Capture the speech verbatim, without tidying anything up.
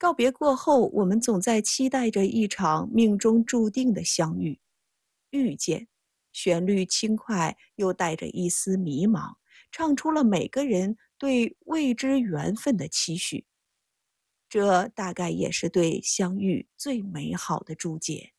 告别过后，我们总在期待着一场命中注定的相遇。遇见，旋律轻快又带着一丝迷茫，唱出了每个人对未知缘分的期许。这大概也是对相遇最美好的注解。